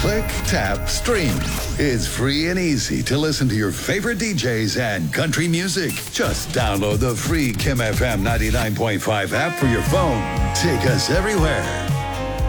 Click, tap, stream. It's free and easy to listen to your favorite DJs and country music. Just download the free Kim FM 99.5 app for your phone. Take us everywhere.